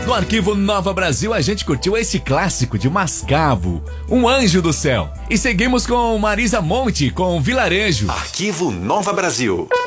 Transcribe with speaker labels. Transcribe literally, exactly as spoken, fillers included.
Speaker 1: No Arquivo Nova Brasil, a gente curtiu esse clássico de Mascavo, Um Anjo do Céu. E seguimos com Marisa Monte, com Vilarejo.
Speaker 2: Arquivo Nova Brasil.